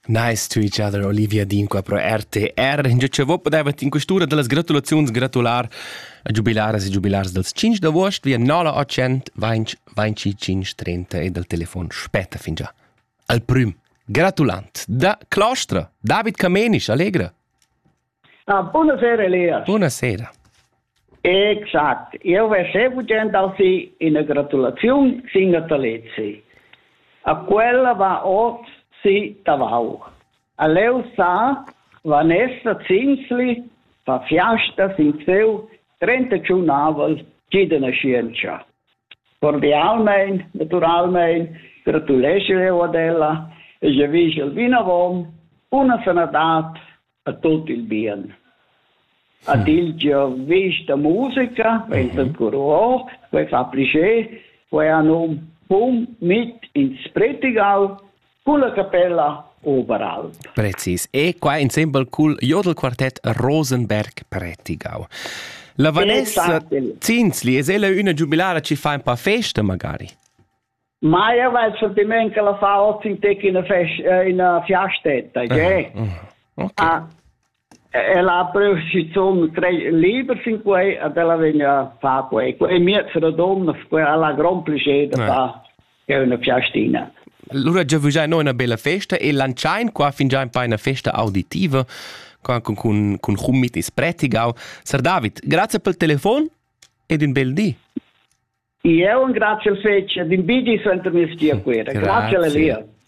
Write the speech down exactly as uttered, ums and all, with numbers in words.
Nice to each other, Olivia Dean qua pro R T R. In già vo podeva in questura delle gratulazioni gratular a jubilares e jubilars dels cinque d'agosto via nove otto venti venticinque trenta e del telefono spetta fin già. Al prim, gratulant, da Clostra, David Kamenisch, allegra. Ah, buonasera Elias. Buonasera. Exakt. Io vedevo gente also in una gratulazione singa talezzi. A quella va ot si tavau. A leu sa Vanessa Zinsli fa fiasta sin seu trentacinque navel chidena scienza. Cordialmente, naturalmente, gratulescere adella e je visce il vinavom una sanadat a tutto il bien. A dilge vista musica, wenn das Guru, weil fa pliche, weil an pum mit ins Prättigau, con la Cappella Oberalp. Precis. E qua insieme col Jodel Quartett Rosenberg Prättigau. La Vanessa Zinsli, è ella una giubilare ci fa un po' festa magari? Ma io vai per di me che la fa oggi in una festa, in una fiastetta, eh? Ok. Ah, e la posizione lieber fin quei ad ella vegna fa quei. E mi è per donna, alla gran piacere fa che è una fiastina. Allora già vuoi noi una bella festa e lanciare qua fin già un po' una festa auditiva con con con con Hummit is Prättigau. Sir David, grazie per il telefono ed un bel dì. Io un grazie al fece, di bidi sempre mi stia qui. Grazie a lei.